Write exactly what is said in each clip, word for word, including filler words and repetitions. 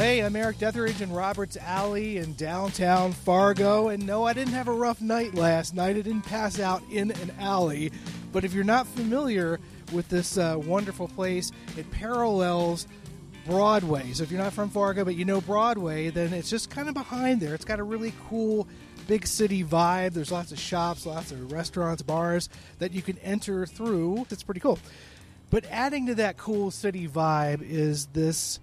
Hey, I'm Eric Detheridge in Roberts Alley in downtown Fargo. And no, I didn't have a rough night last night. I didn't pass out in an alley. But if you're not familiar with this uh, wonderful place, it parallels Broadway. So if you're not from Fargo, but you know Broadway, then it's just kind of behind there. It's got a really cool big city vibe. There's lots of shops, lots of restaurants, bars that you can enter through. It's pretty cool. But adding to that cool city vibe is this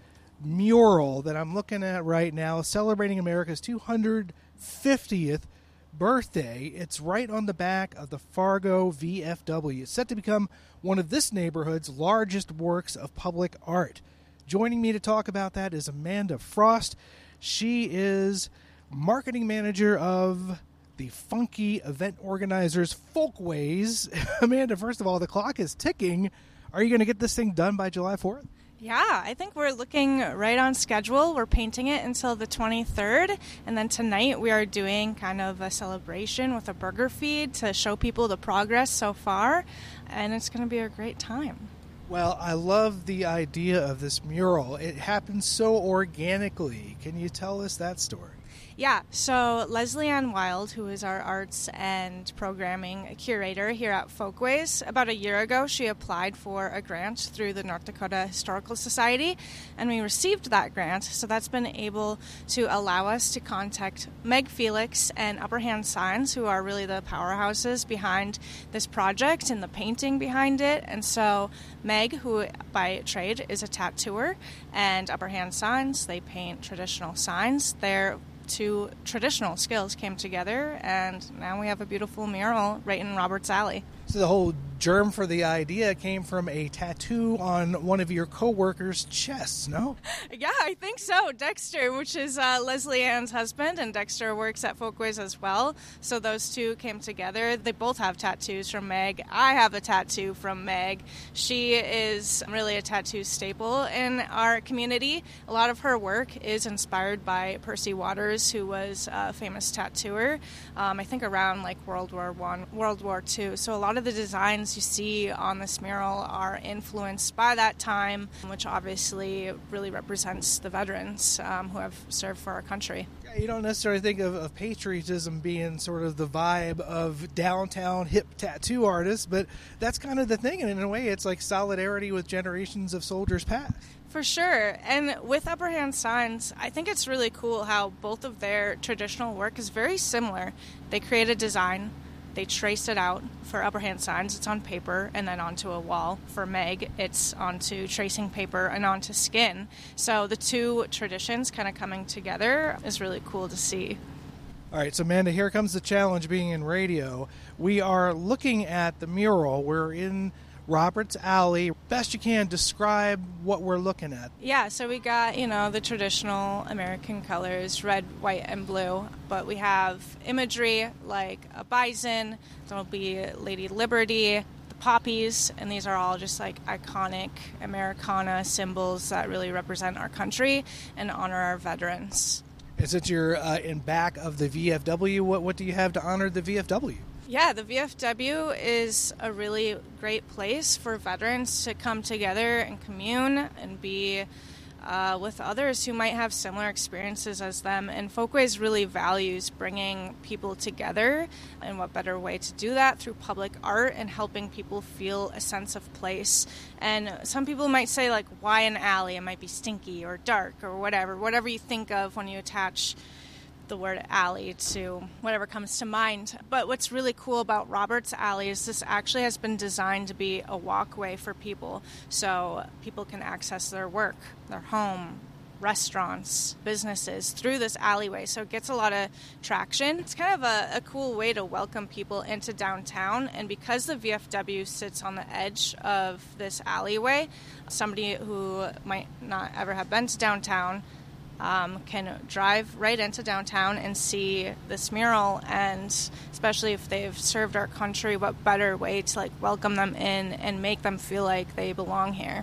mural that I'm looking at right now, celebrating America's two hundred fiftieth birthday. It's right on the back of the Fargo V F W. It's set to become one of this neighborhood's largest works of public art. Joining me to talk about that is Amanda Frost. She is marketing manager of the funky event organizers Folkways. Amanda, first of all, the clock is ticking. Are you going to get this thing done by July fourth? Yeah, I think we're looking right on schedule. We're painting it until the twenty-third, and then tonight we are doing kind of a celebration with a burger feed to show people the progress so far, and it's going to be a great time. Well, I love the idea of this mural. It happens so organically. Can you tell us that story? Yeah, so Leslie Ann Wild, who is our arts and programming curator here at Folkways, about a year ago she applied for a grant through the North Dakota Historical Society, and we received that grant. So that's been able to allow us to contact Meg Felix and Upper Hand Signs, who are really the powerhouses behind this project and the painting behind it. And so Meg, who by trade is a tattooer, and Upper Hand Signs, they paint traditional signs. They're two traditional skills came together, and now we have a beautiful mural right in Roberts Alley. So the whole germ for the idea came from a tattoo on one of your co-workers' chests, no? Yeah, I think so. Dexter, which is uh, Leslie Ann's husband, and Dexter works at Folkways as well. So those two came together. They both have tattoos from Meg. I have a tattoo from Meg. She is really a tattoo staple in our community. A lot of her work is inspired by Percy Waters, who was a famous tattooer, um, I think around like World War One, World War Two. So a lot of the designs you see on this mural are influenced by that time, which obviously really represents the veterans um, who have served for our country. You don't necessarily think of, of patriotism being sort of the vibe of downtown hip tattoo artists, but that's kind of the thing, and in a way it's like solidarity with generations of soldiers past. For sure. And with Upper Hand Signs, I think it's really cool how both of their traditional work is very similar. They create a design, they trace it out. For Upper Hand Signs, it's on paper and then onto a wall. For Meg, it's onto tracing paper and onto skin. So the two traditions kind of coming together is really cool to see. All right, so Amanda, here comes the challenge being in radio. We are looking at the mural. We're in Roberts Alley. Best you can, describe what we're looking at. Yeah, so we got, you know, the traditional American colors, red, white, and blue, but we have imagery like a bison, there'll be Lady Liberty, the poppies, and these are all just like iconic Americana symbols that really represent our country and honor our veterans. And since you're uh, in back of the V F W, what, what do you have to honor the V F W? Yeah, the V F W is a really great place for veterans to come together and commune and be uh, with others who might have similar experiences as them. And Folkways really values bringing people together, and what better way to do that through public art and helping people feel a sense of place. And some people might say, like, why an alley? It might be stinky or dark or whatever, whatever you think of when you attach the word alley to whatever comes to mind. But what's really cool about Roberts Alley is this actually has been designed to be a walkway for people, so people can access their work, their home, restaurants, businesses through this alleyway. So it gets a lot of traction. It's kind of a, a cool way to welcome people into downtown, and because the V F W sits on the edge of this alleyway, somebody who might not ever have been to downtown Um, can drive right into downtown and see this mural, and especially if they've served our country, what better way to like welcome them in and make them feel like they belong here.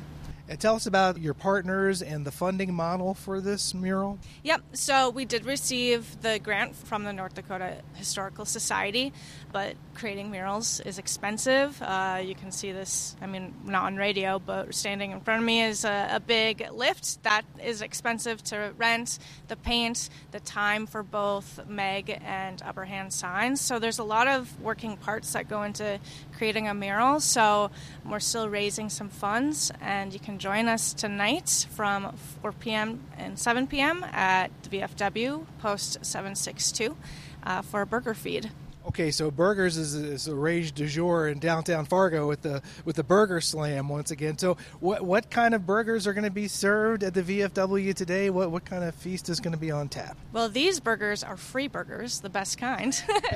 And tell us about your partners and the funding model for this mural. Yep, so we did receive the grant from the North Dakota Historical Society, but creating murals is expensive. Uh, you can see this, I mean, not on radio, but standing in front of me is a, a big lift. That is expensive to rent, the paint, the time for both Meg and Upper Hand Signs. So there's a lot of working parts that go into creating a mural. So we're still raising some funds, and you can join us tonight from four p.m. and seven p.m. at the V F W, Post seven sixty-two, uh, for a burger feed. Okay, so burgers is, is a rage du jour in downtown Fargo with the with the Burger Slam once again. So what what kind of burgers are going to be served at the V F W today? What what kind of feast is going to be on tap? Well, these burgers are free burgers, the best kind.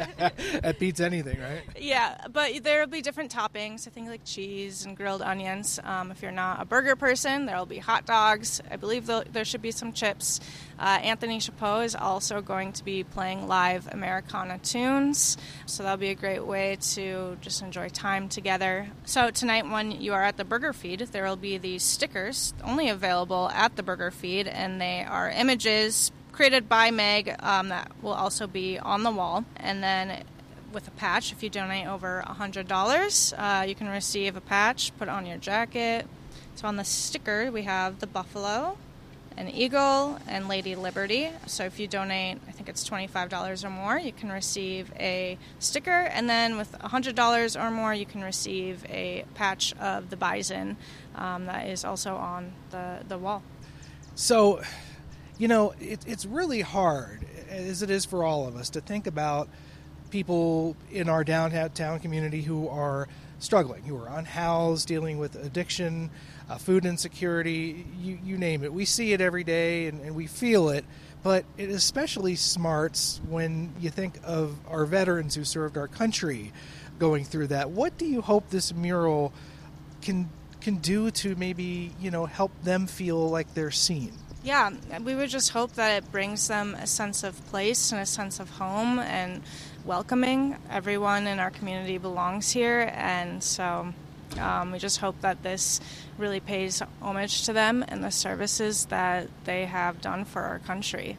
That beats anything, right? Yeah, but there will be different toppings, I think like cheese and grilled onions. Um, if you're not a burger person, there will be hot dogs. I believe there should be some chips. Uh, Anthony Chapeau is also going to be playing live Americana tunes, so that'll be a great way to just enjoy time together. So tonight when you are at the Burger Feed, there will be these stickers only available at the Burger Feed, and they are images created by Meg um, that will also be on the wall. And then with a patch, if you donate over one hundred dollars, uh, you can receive a patch, put it on your jacket. So on the sticker, we have the buffalo, an eagle, and Lady Liberty. So if you donate, I think it's twenty-five dollars or more, you can receive a sticker. And then with one hundred dollars or more, you can receive a patch of the bison um, that is also on the, the wall. So, you know, it, it's really hard, as it is for all of us, to think about people in our downtown community who are struggling, who are unhoused, dealing with addiction, uh, food insecurity, you, you name it. We see it every day and, and we feel it, but it especially smarts when you think of our veterans who served our country going through that. What do you hope this mural can can do to maybe, you know, help them feel like they're seen? Yeah, we would just hope that it brings them a sense of place and a sense of home and welcoming. Everyone in our community belongs here, and so um, we just hope that this really pays homage to them and the services that they have done for our country.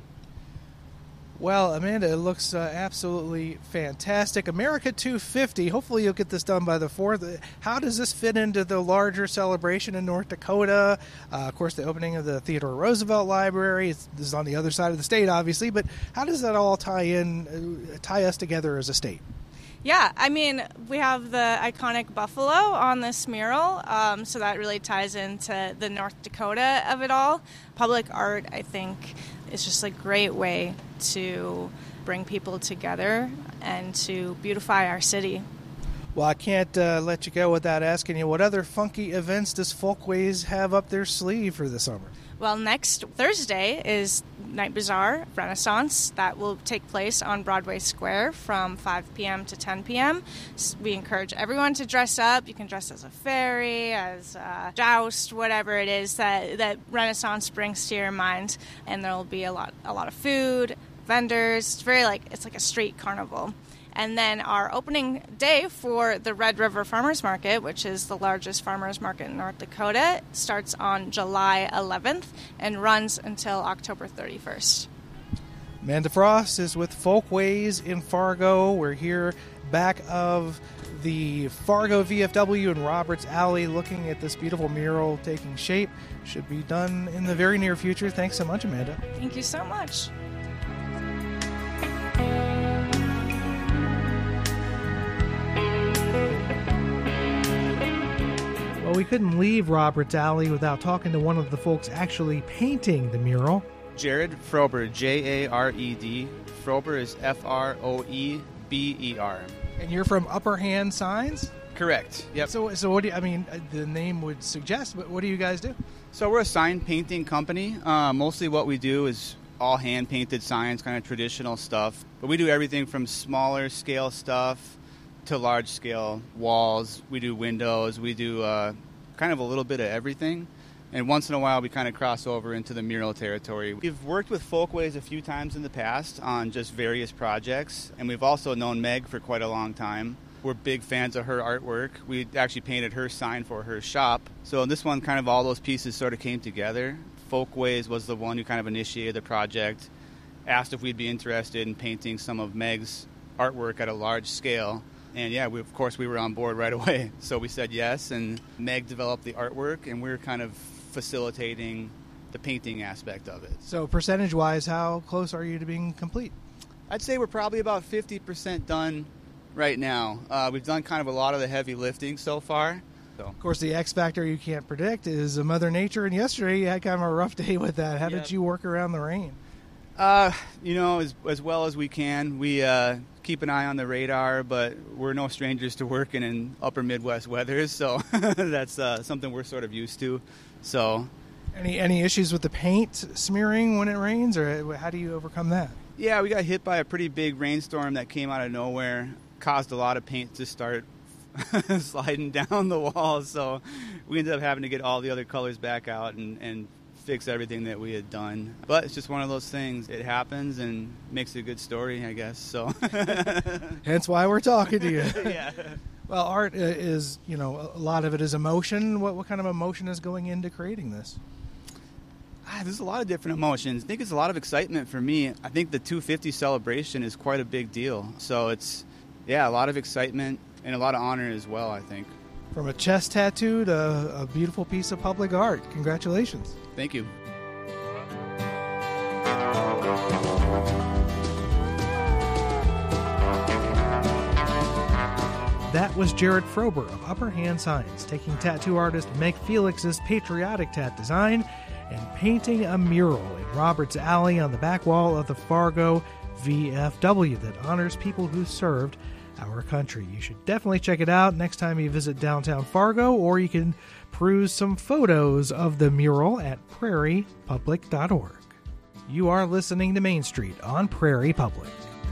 Well, Amanda, it looks uh, absolutely fantastic. America two fifty, hopefully you'll get this done by the fourth. How does this fit into the larger celebration in North Dakota? Uh, of course, the opening of the Theodore Roosevelt Library. It's, this is on the other side of the state, obviously, but how does that all tie in, uh, tie us together as a state? Yeah, I mean, we have the iconic buffalo on this mural, um, so that really ties into the North Dakota of it all. Public art, I think, is just a great way to bring people together and to beautify our city. Well, I can't uh, let you go without asking you, what other funky events does Folkways have up their sleeve for the summer? Well, next Thursday is Night Bazaar Renaissance. That will take place on Broadway Square from five p.m. to ten p.m. We encourage everyone to dress up. You can dress as a fairy, as a joust, whatever it is that, that Renaissance brings to your mind. And there will be a lot, a lot of food, vendors. It's very like it's like a street carnival. And then our opening day for the Red River Farmers Market, which is the largest farmers market in North Dakota, starts on July eleventh and runs until October thirty-first. Amanda Frost is with Folkways in Fargo. We're here back of the Fargo V F W in Roberts Alley looking at this beautiful mural taking shape. Should be done in the very near future. Thanks so much, Amanda. Thank you so much. Well, we couldn't leave Roberts Alley without talking to one of the folks actually painting the mural. Jared Frober, J A R E D. Frober is F R O E B E R. And you're from Upper Hand Signs? Correct. Yep. So, so what do you, I mean, the name would suggest, but what do you guys do? So we're a sign painting company. Uh, mostly what we do is all hand-painted signs, kind of traditional stuff. But we do everything from smaller scale stuff to large scale walls. We do windows. We do uh, kind of a little bit of everything. And once in a while, we kind of cross over into the mural territory. We've worked with Folkways a few times in the past on just various projects. And we've also known Meg for quite a long time. we're big fans of her artwork. We actually painted her sign for her shop. So in this one, kind of all those pieces sort of came together. Folkways was the one who kind of initiated the project, asked if we'd be interested in painting some of Meg's artwork at a large scale. And yeah, we, of course, we were on board right away. So we said yes, and Meg developed the artwork, and we were kind of facilitating the painting aspect of it. So percentage-wise, how close are you to being complete? I'd say we're probably about fifty percent done right now. Uh, we've done kind of a lot of the heavy lifting so far. So. Of course, the X factor you can't predict is Mother Nature, and yesterday you had kind of a rough day with that. How yeah. did you work around the rain? Uh, you know, as as well as we can. We uh, keep an eye on the radar, but we're no strangers to working in upper Midwest weathers, so that's uh, something we're sort of used to. So, any any issues with the paint smearing when it rains, or how do you overcome that? Yeah, we got hit by a pretty big rainstorm that came out of nowhere, caused a lot of paint to start sliding down the walls, so we ended up having to get all the other colors back out and, and fix everything that we had done. But it's just one of those things. It happens and makes it a good story, I guess. So hence why we're talking to you. Yeah. Well, art is, you know, a lot of it is emotion. What what kind of emotion is going into creating this? Ah, there's a lot of different emotions. I think it's a lot of excitement for me. I think the two fifty celebration is quite a big deal. So it's, yeah, a lot of excitement and a lot of honor as well, I think. From a chest tattoo to a beautiful piece of public art. Congratulations. Thank you. That was Jared Frober of Upper Hand Signs, taking tattoo artist Meg Felix's patriotic tat design and painting a mural in Roberts Alley on the back wall of the Fargo V F W that honors people who served our country. You should definitely check it out next time you visit downtown Fargo, or you can peruse some photos of the mural at prairie public dot org. You are listening to Main Street on Prairie Public.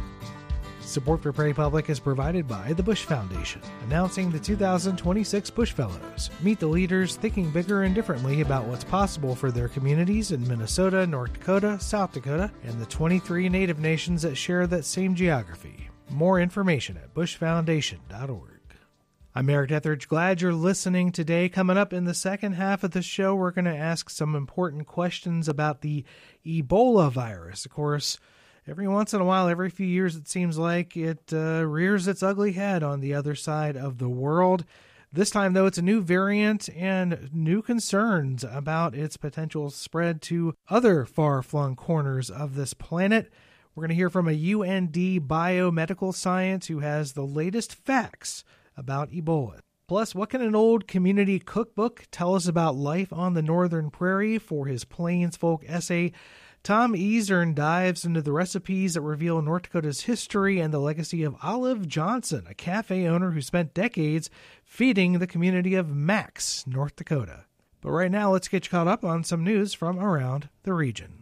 Support for Prairie Public is provided by the Bush Foundation, announcing the two thousand twenty-six Bush Fellows. Meet the leaders thinking bigger and differently about what's possible for their communities in Minnesota, North Dakota, South Dakota, and the twenty-three Native nations that share that same geography. More information at bush foundation dot org. I'm Eric Etheridge. Glad you're listening today. Coming up in the second half of the show, we're going to ask some important questions about the Ebola virus. Of course, every once in a while, every few years, it seems like it uh, rears its ugly head on the other side of the world. This time, though, it's a new variant and new concerns about its potential spread to other far-flung corners of this planet. We're going to hear from a U N D biomedical science who has the latest facts about Ebola. Plus, what can an old community cookbook tell us about life on the northern prairie? For his Plains Folk essay, Tom Easern dives into the recipes that reveal North Dakota's history and the legacy of Olive Johnson, a cafe owner who spent decades feeding the community of Max, North Dakota. But right now, let's get you caught up on some news from around the region.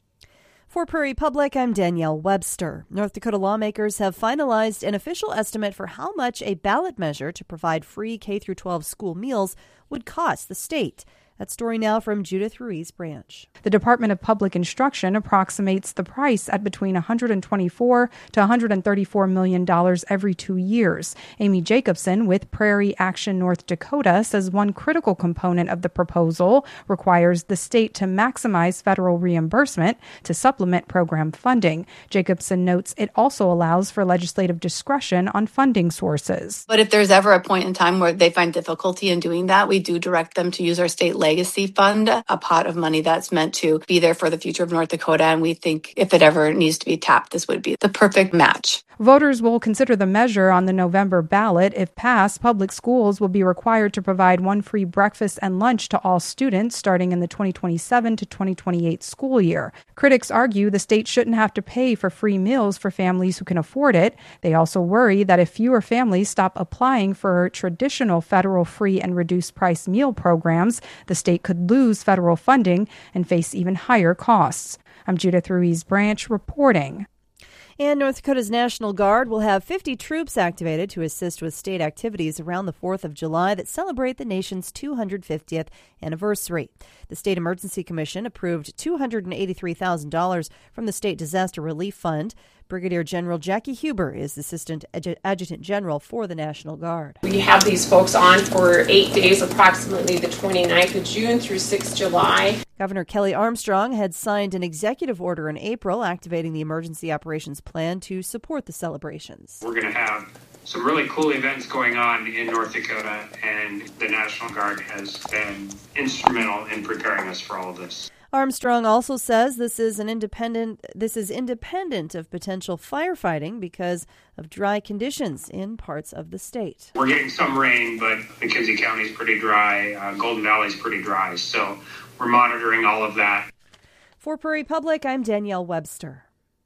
For Prairie Public, I'm Danielle Webster. North Dakota lawmakers have finalized an official estimate for how much a ballot measure to provide free K through twelve school meals would cost the state. That story now from Judith Ruiz Branch. The Department of Public Instruction approximates the price at between one hundred twenty-four to one hundred thirty-four million dollars every two years. Amy Jacobson with Prairie Action North Dakota says one critical component of the proposal requires the state to maximize federal reimbursement to supplement program funding. Jacobson notes it also allows for legislative discretion on funding sources. But if there's ever a point in time where they find difficulty in doing that, we do direct them to use our state legacy fund, a pot of money that's meant to be there for the future of North Dakota. And we think if it ever needs to be tapped, this would be the perfect match. Voters will consider the measure on the November ballot. If passed, public schools will be required to provide one free breakfast and lunch to all students starting in the twenty twenty-seven to twenty twenty-eight school year. Critics argue the state shouldn't have to pay for free meals for families who can afford it. They also worry that if fewer families stop applying for traditional federal free and reduced price meal programs, the state could lose federal funding and face even higher costs. I'm Judith Ruiz Branch reporting. And North Dakota's National Guard will have fifty troops activated to assist with state activities around the fourth of July that celebrate the nation's two hundred fiftieth anniversary. The State Emergency Commission approved two hundred eighty-three thousand dollars from the State Disaster Relief Fund. Brigadier General Jackie Huber is Assistant Adju- Adjutant General for the National Guard. We have these folks on for eight days, approximately the twenty-ninth of June through sixth of July. Governor Kelly Armstrong had signed an executive order in April activating the Emergency Operations Plan to support the celebrations. We're going to have some really cool events going on in North Dakota, and the National Guard has been instrumental in preparing us for all of this. Armstrong also says this is an independent this is independent of potential firefighting because of dry conditions in parts of the state. We're getting some rain, but McKenzie County is pretty dry. Uh, Golden Valley is pretty dry, so we're monitoring all of that. For Prairie Public, I'm Danielle Webster.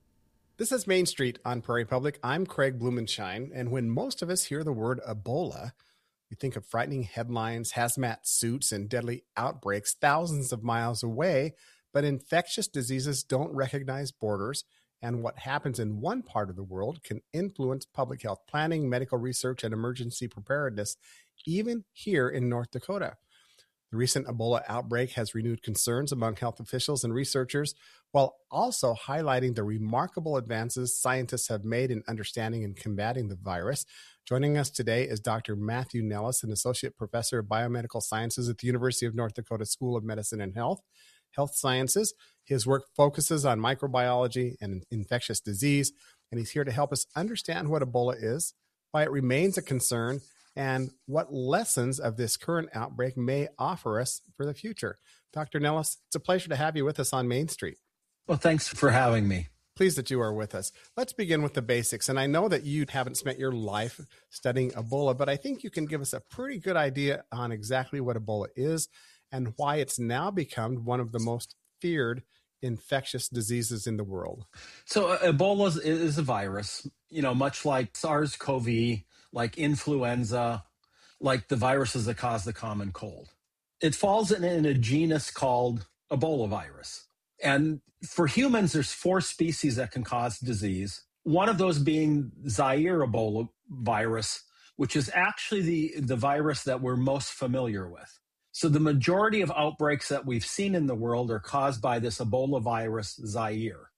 This is Main Street on Prairie Public. I'm Craig Blumenshine, and when most of us hear the word Ebola, we think of frightening headlines, hazmat suits, and deadly outbreaks thousands of miles away, but infectious diseases don't recognize borders, and what happens in one part of the world can influence public health planning, medical research, and emergency preparedness, even here in North Dakota. The recent Ebola outbreak has renewed concerns among health officials and researchers, while also highlighting the remarkable advances scientists have made in understanding and combating the virus. Joining us today is Doctor Matthew Nellis, an associate professor of biomedical sciences at the University of North Dakota School of Medicine and Health, Health Sciences. His work focuses on microbiology and infectious disease, and he's here to help us understand what Ebola is, why it remains a concern, and what lessons of this current outbreak may offer us for the future. Doctor Nellis, it's a pleasure to have you with us on Main Street. Well, thanks for having me. Pleased that you are with us. Let's begin with the basics. And I know that you haven't spent your life studying Ebola, but I think you can give us a pretty good idea on exactly what Ebola is and why it's now become one of the most feared infectious diseases in the world. So uh, Ebola is, is a virus, you know, much like SARS-C o V, like influenza, like the viruses that cause the common cold. It falls in, in a genus called Ebola virus. And for humans, there's four species that can cause disease. One of those being Zaire Ebola virus, which is actually the, the virus that we're most familiar with. So the majority of outbreaks that we've seen in the world are caused by this Ebola virus, Zaire.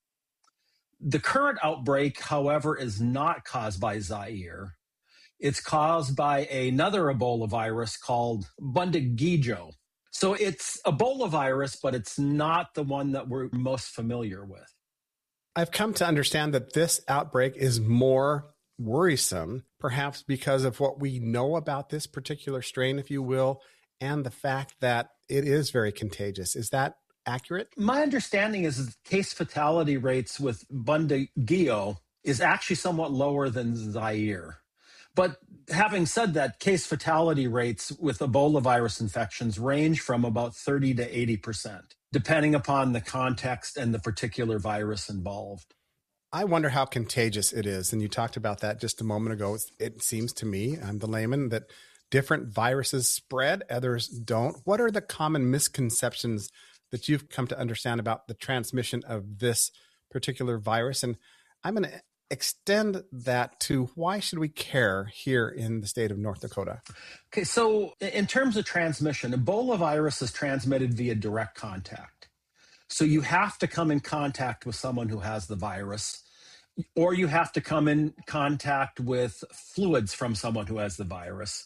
The current outbreak, however, is not caused by Zaire. It's caused by another Ebola virus called Bundibugyo. So it's Ebola virus, but it's not the one that we're most familiar with. I've come to understand that this outbreak is more worrisome, perhaps because of what we know about this particular strain, if you will, and the fact that it is very contagious. Is that accurate? My understanding is that case fatality rates with Bundibugyo is actually somewhat lower than Zaire. But having said that, case fatality rates with Ebola virus infections range from about thirty to eighty percent, depending upon the context and the particular virus involved. I wonder how contagious it is. And you talked about that just a moment ago. It seems to me, I'm the layman, that different viruses spread, others don't. What are the common misconceptions that you've come to understand about the transmission of this particular virus? And I'm going to extend that to why should we care here in the state of North Dakota? Okay, so in terms of transmission, Ebola virus is transmitted via direct contact. So you have to come in contact with someone who has the virus, or you have to come in contact with fluids from someone who has the virus,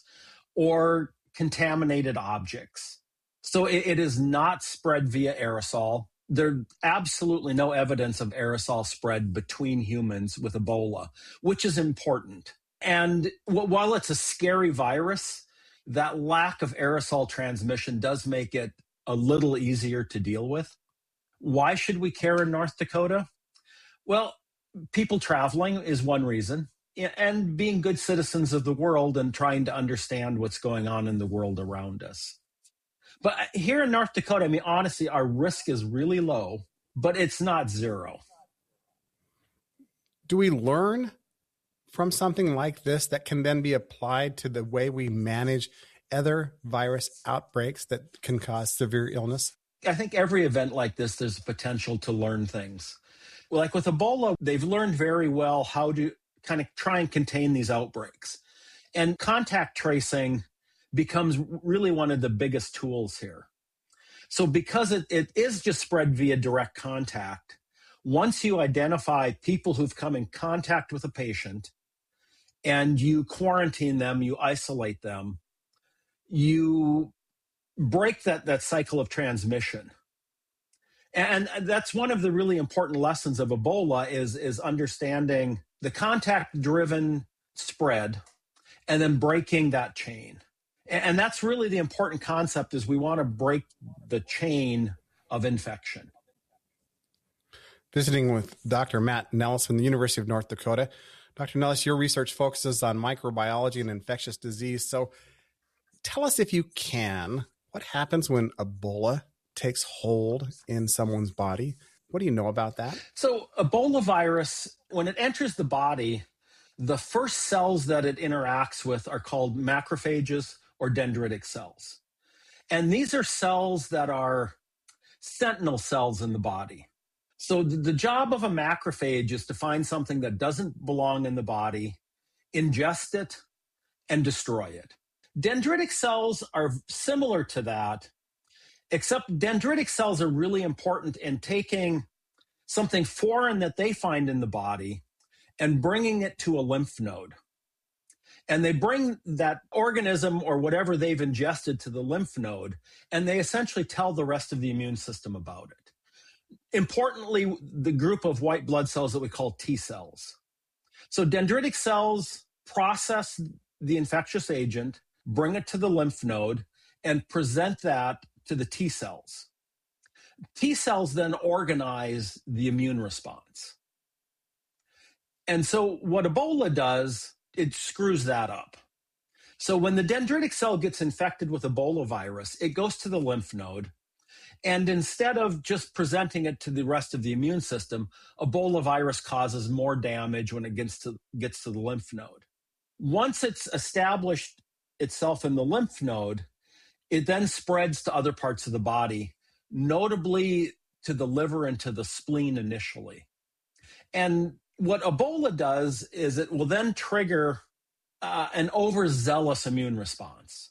or contaminated objects. So it, it is not spread via aerosol. There's absolutely no evidence of aerosol spread between humans with Ebola, which is important. And w- while it's a scary virus, that lack of aerosol transmission does make it a little easier to deal with. Why should we care in North Dakota? Well, people traveling is one reason, and being good citizens of the world and trying to understand what's going on in the world around us. But here in North Dakota, I mean, honestly, our risk is really low, but it's not zero. Do we learn from something like this that can then be applied to the way we manage other virus outbreaks that can cause severe illness? I think every event like this, there's a potential to learn things. Well, like with Ebola, they've learned very well how to kind of try and contain these outbreaks. And contact tracing becomes really one of the biggest tools here. So because it, it is just spread via direct contact, once you identify people who've come in contact with a patient and you quarantine them, you isolate them, you break that, that cycle of transmission. And that's one of the really important lessons of Ebola is, is understanding the contact-driven spread and then breaking that chain. And that's really the important concept is we want to break the chain of infection. Visiting with Doctor Matt Nellis from the University of North Dakota. Doctor Nellis, your research focuses on microbiology and infectious disease. So tell us, if you can, what happens when Ebola takes hold in someone's body? What do you know about that? So Ebola virus, when it enters the body, the first cells that it interacts with are called macrophages or dendritic cells. And these are cells that are sentinel cells in the body. So the job of a macrophage is to find something that doesn't belong in the body, ingest it, and destroy it. Dendritic cells are similar to that, except dendritic cells are really important in taking something foreign that they find in the body and bringing it to a lymph node. And they bring that organism or whatever they've ingested to the lymph node, and they essentially tell the rest of the immune system about it. Importantly, the group of white blood cells that we call T cells. So dendritic cells process the infectious agent, bring it to the lymph node, and present that to the T cells. T cells then organize the immune response. And so what Ebola does, it screws that up. So when the dendritic cell gets infected with Ebola virus, it goes to the lymph node. And instead of just presenting it to the rest of the immune system, Ebola virus causes more damage when it gets to, gets to the lymph node. Once it's established itself in the lymph node, it then spreads to other parts of the body, notably to the liver and to the spleen initially. And what Ebola does is it will then trigger uh, an overzealous immune response.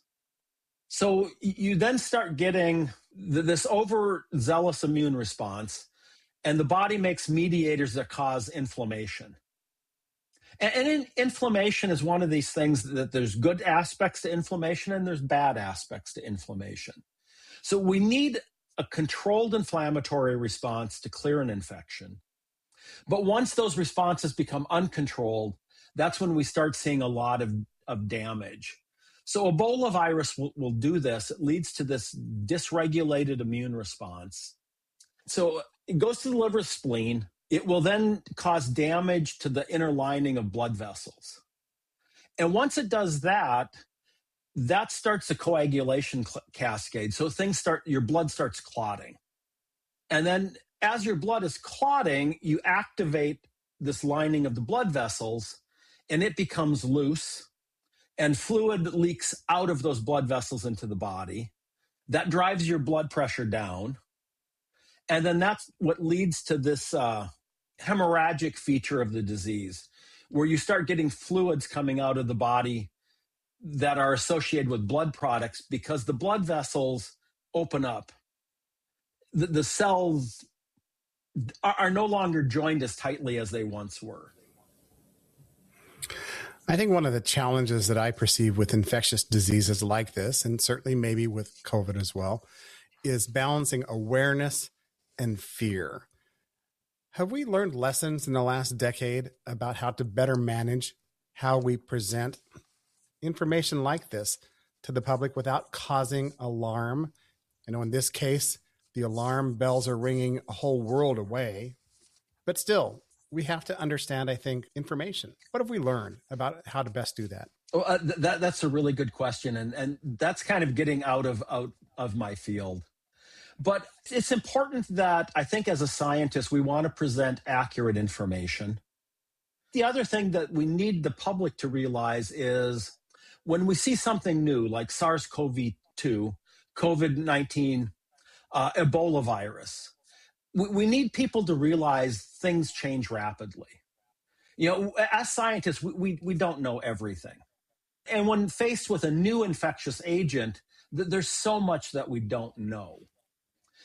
So you then start getting th- this overzealous immune response, and the body makes mediators that cause inflammation. And, and in, inflammation is one of these things that there's good aspects to inflammation and there's bad aspects to inflammation. So we need a controlled inflammatory response to clear an infection. But once those responses become uncontrolled, that's when we start seeing a lot of, of damage. So Ebola virus will, will do this. It leads to this dysregulated immune response. So it goes to the liver, spleen. It will then cause damage to the inner lining of blood vessels. And once it does that, that starts the coagulation cl- cascade. So things start, your blood starts clotting. And then as your blood is clotting, you activate this lining of the blood vessels, and it becomes loose, and fluid leaks out of those blood vessels into the body. That drives your blood pressure down. And then that's what leads to this uh, hemorrhagic feature of the disease, where you start getting fluids coming out of the body that are associated with blood products because the blood vessels open up. The, the cells are, are no longer joined as tightly as they once were. I think one of the challenges that I perceive with infectious diseases like this, and certainly maybe with COVID as well, is balancing awareness and fear. Have we learned lessons in the last decade about how to better manage how we present information like this to the public without causing alarm? You know, in this case, the alarm bells are ringing a whole world away, but still, we have to understand, I think, information. What have we learned about how to best do that? Well, uh, th- that that's a really good question, and and that's kind of getting out of out of my field. But it's important that I think as a scientist, we want to present accurate information. The other thing that we need the public to realize is when we see something new like SARS-C o V two, COVID nineteen, uh, Ebola virus, we, we need people to realize things change rapidly. You know, as scientists, we, we, we don't know everything. And when faced with a new infectious agent, th- there's so much that we don't know.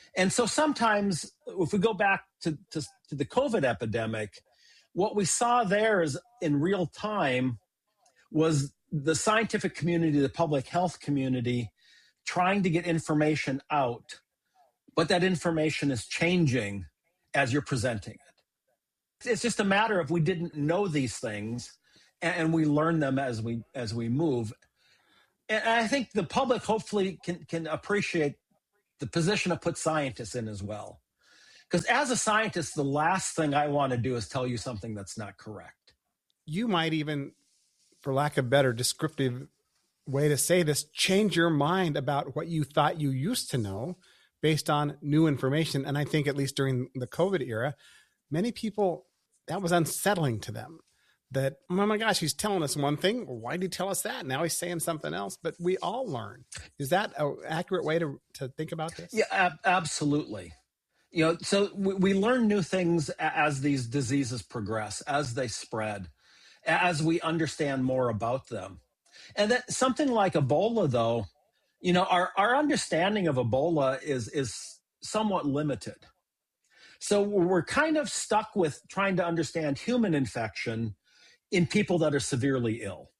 And so sometimes, if we go back to, to, to the COVID epidemic, what we saw there is in real time was the scientific community, the public health community, trying to get information out, but that information is changing as you're presenting it. It's just a matter of we didn't know these things, and we learn them as we as we move. And I think the public hopefully can can appreciate the position of put scientists in as well. Because as a scientist, the last thing I want to do is tell you something that's not correct. You might even, for lack of better descriptive way to say this, change your mind about what you thought you used to know based on new information. And I think at least during the COVID era, many people, that was unsettling to them. That, oh my gosh, he's telling us one thing. Why did he tell us that? Now he's saying something else. But we all learn. Is that an accurate way to, to think about this? Yeah, ab- absolutely. You know, so we, we learn new things as these diseases progress, as they spread, as we understand more about them. And that something like Ebola, though, you know, our, our understanding of Ebola is is somewhat limited. So we're kind of stuck with trying to understand human infection in people that are severely ill,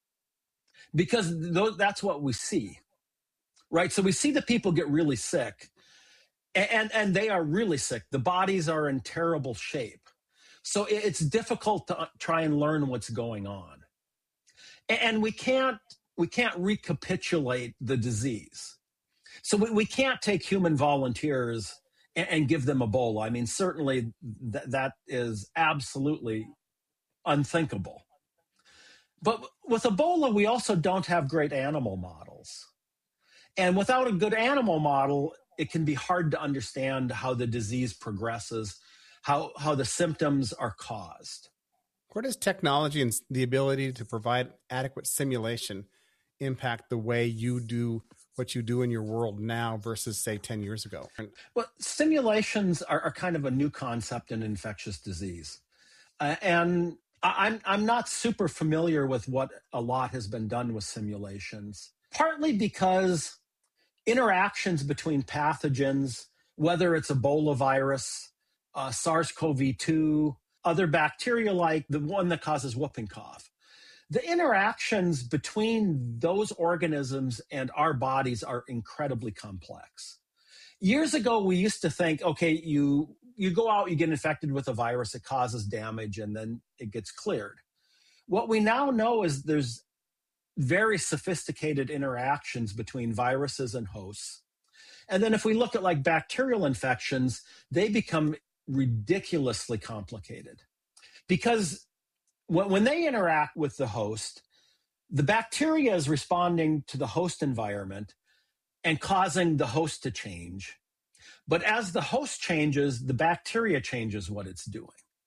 because th- that's what we see, right? So we see the people get really sick, and, and, and they are really sick. The bodies are in terrible shape. So it's difficult to try and learn what's going on. And we can't we can't recapitulate the disease. So we, we can't take human volunteers and, and give them Ebola. I mean, certainly th- that is absolutely unthinkable. But with Ebola, we also don't have great animal models. And without a good animal model, it can be hard to understand how the disease progresses, how, how the symptoms are caused. Where does technology and the ability to provide adequate simulation impact the way you do what you do in your world now versus, say, ten years ago? Well, simulations are, are kind of a new concept in infectious disease. Uh, and I'm, I'm not super familiar with what a lot has been done with simulations, partly because interactions between pathogens, whether it's Ebola virus, uh, SARS-C o V two, other bacteria like the one that causes whooping cough. The interactions between those organisms and our bodies are incredibly complex. Years ago, we used to think, okay, you, you go out, you get infected with a virus, it causes damage, and then it gets cleared. What we now know is there's very sophisticated interactions between viruses and hosts. And then if we look at like bacterial infections, they become ridiculously complicated, because when, when they interact with the host, the bacteria is responding to the host environment and causing the host to change. But as the host changes, the bacteria changes what it's doing.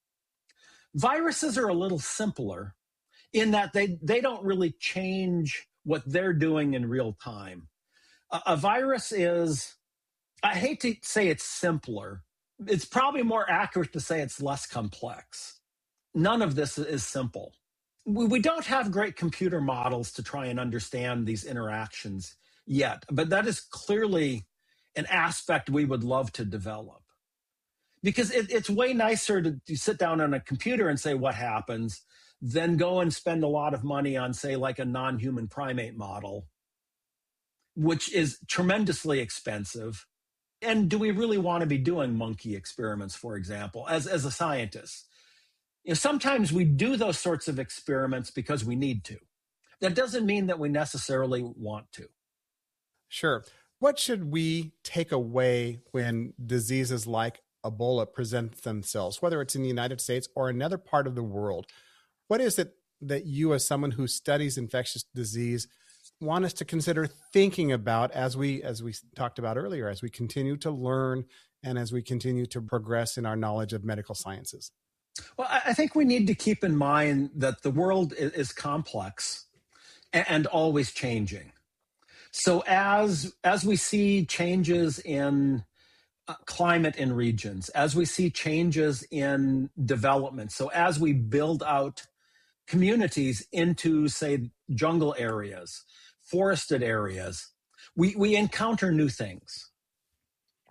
Viruses are a little simpler in that they, they don't really change what they're doing in real time. A, a virus is, I hate to say it's simpler, it's probably more accurate to say it's less complex. None of this is simple. We, we don't have great computer models to try and understand these interactions yet, but that is clearly an aspect we would love to develop. Because it, it's way nicer to, to sit down on a computer and say what happens than go and spend a lot of money on, say, like a non-human primate model, which is tremendously expensive. And do we really want to be doing monkey experiments, for example, as, as a scientist? You know, sometimes we do those sorts of experiments because we need to. That doesn't mean that we necessarily want to. Sure. What should we take away when diseases like Ebola present themselves, whether it's in the United States or another part of the world? What is it that you, as someone who studies infectious disease, want us to consider thinking about as we, as we talked about earlier, as we continue to learn and as we continue to progress in our knowledge of medical sciences? Well, I think we need to keep in mind that the world is complex and always changing. So as, as we see changes in uh, climate in regions, as we see changes in development, so as we build out communities into, say, jungle areas, forested areas, we, we encounter new things.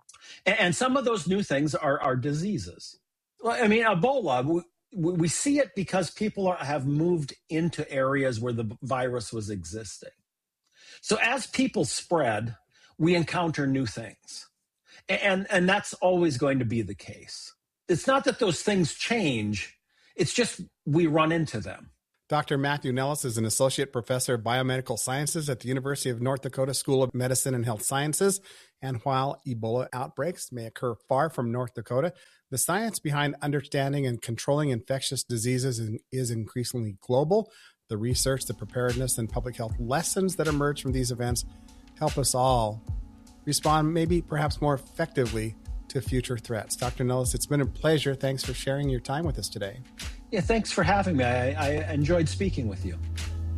And some of those new things are, are diseases. I mean, Ebola, we, we see it because people are, have moved into areas where the virus was existing. So as people spread, we encounter new things. And, and that's always going to be the case. It's not that those things change. It's just we run into them. Doctor Matthew Nellis is an associate professor of biomedical sciences at the University of North Dakota School of Medicine and Health Sciences. And while Ebola outbreaks may occur far from North Dakota, the science behind understanding and controlling infectious diseases is increasingly global. The research, the preparedness, and public health lessons that emerge from these events help us all respond maybe perhaps more effectively to future threats. Doctor Nellis, it's been a pleasure. Thanks for sharing your time with us today. Yeah, thanks for having me. I, I enjoyed speaking with you.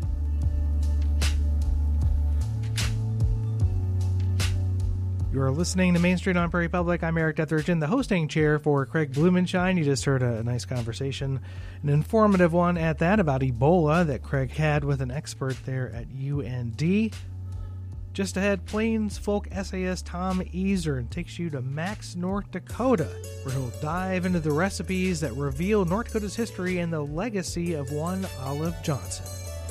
You are listening to Main Street on Prairie Public. I'm Eric Detheridge in the hosting chair for Craig Blumenshine. You just heard a nice conversation, an informative one at that, about Ebola that Craig had with an expert there at U N D. Just ahead, Plains folk essayist Tom Easer takes you to Max, North Dakota, where he'll dive into the recipes that reveal North Dakota's history and the legacy of one Olive Johnson.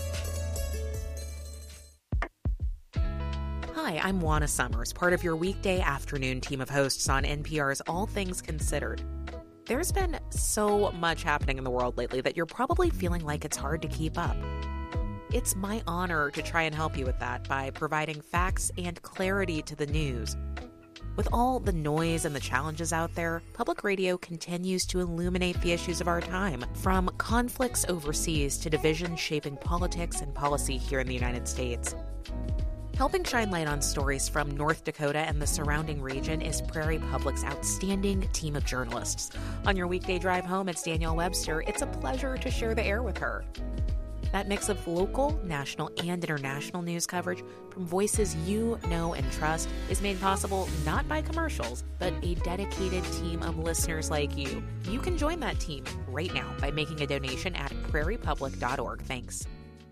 Hi, I'm Juana Summers, part of your weekday afternoon team of hosts on N P R's All Things Considered. There's been so much happening in the world lately that you're probably feeling like it's hard to keep up. It's my honor to try and help you with that by providing facts and clarity to the news. With all the noise and the challenges out there, public radio continues to illuminate the issues of our time, from conflicts overseas to divisions shaping politics and policy here in the United States. Helping shine light on stories from North Dakota and the surrounding region is Prairie Public's outstanding team of journalists. On your weekday drive home, it's Danielle Webster. It's a pleasure to share the air with her. That mix of local, national, and international news coverage from voices you know and trust is made possible not by commercials, but a dedicated team of listeners like you. You can join that team right now by making a donation at prairie public dot org. Thanks.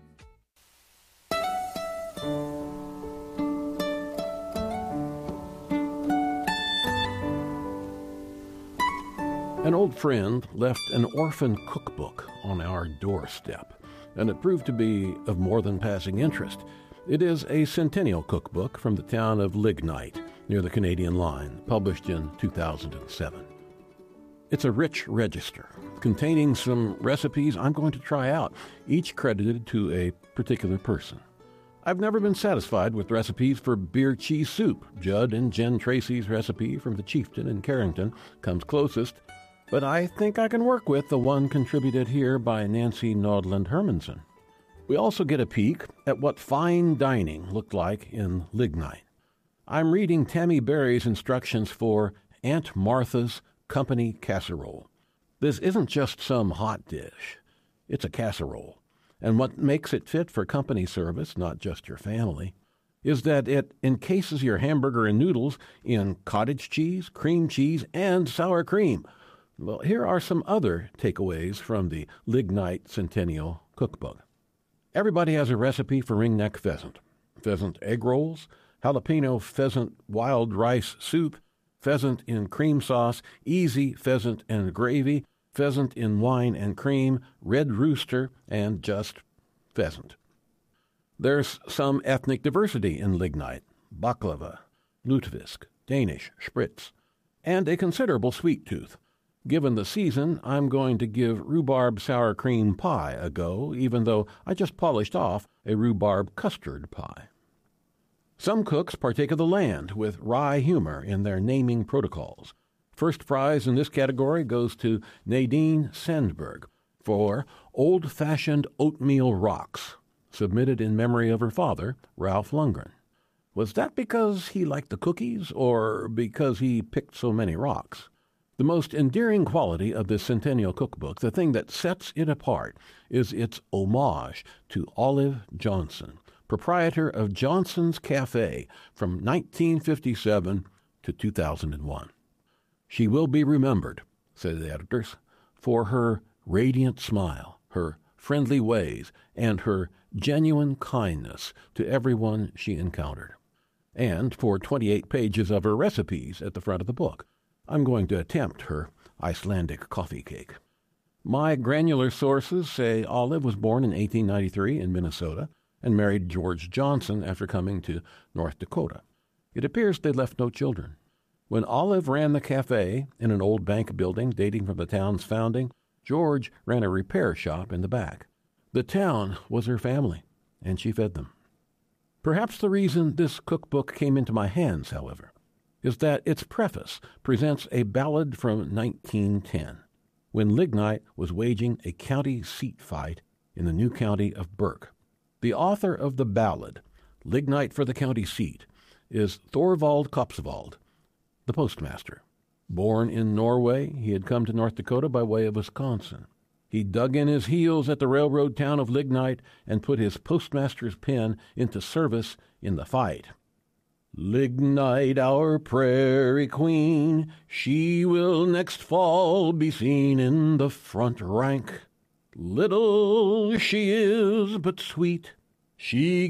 An old friend left an orphan cookbook on our doorstep, and it proved to be of more than passing interest. It is a centennial cookbook from the town of Lignite, near the Canadian line, published in two thousand seven. It's a rich register containing some recipes I'm going to try out, each credited to a particular person. I've never been satisfied with recipes for beer cheese soup. Judd and Jen Tracy's recipe from the Chieftain in Carrington comes closest, but I think I can work with the one contributed here by Nancy Nordland Hermanson. We also get a peek at what fine dining looked like in Lignite. I'm reading Tammy Berry's instructions for Aunt Martha's Company Casserole. This isn't just some hot dish. It's a casserole. And what makes it fit for company service, not just your family, is that it encases your hamburger and noodles in cottage cheese, cream cheese, and sour cream. Well, here are some other takeaways from the Lignite Centennial Cookbook. Everybody has a recipe for ringneck pheasant, pheasant egg rolls, jalapeno pheasant wild rice soup, pheasant in cream sauce, easy pheasant and gravy, pheasant in wine and cream, red rooster, and just pheasant. There's some ethnic diversity in Lignite: baklava, lutefisk, Danish, spritz, and a considerable sweet tooth. Given the season, I'm going to give rhubarb sour cream pie a go, even though I just polished off a rhubarb custard pie. Some cooks partake of the land with wry humor in their naming protocols. First prize in this category goes to Nadine Sandberg for Old-Fashioned Oatmeal Rocks, submitted in memory of her father, Ralph Lundgren. Was that because he liked the cookies, or because he picked so many rocks? The most endearing quality of this Centennial Cookbook, the thing that sets it apart, is its homage to Olive Johnson, proprietor of Johnson's Cafe from nineteen fifty-seven to two thousand one. She will be remembered, say the editors, for her radiant smile, her friendly ways, and her genuine kindness to everyone she encountered. and for twenty-eight pages of her recipes at the front of the book. I'm going to attempt her Icelandic coffee cake. My granular sources say Olive was born in eighteen ninety-three in Minnesota and married George Johnson after coming to North Dakota. It appears they left no children. When Olive ran the cafe in an old bank building dating from the town's founding, George ran a repair shop in the back. The town was her family, and she fed them. Perhaps the reason this cookbook came into my hands, however, is that its preface presents a ballad from nineteen ten, when Lignite was waging a county seat fight in the new county of Burke. The author of the ballad, Lignite for the County Seat, is Thorvald Kopsvold, the postmaster. Born in Norway, he had come to North Dakota by way of Wisconsin. He dug in his heels at the railroad town of Lignite and put his postmaster's pen into service in the fight. Lignite, our prairie queen, she will next fall be seen in the front rank. Little she is, but sweet, she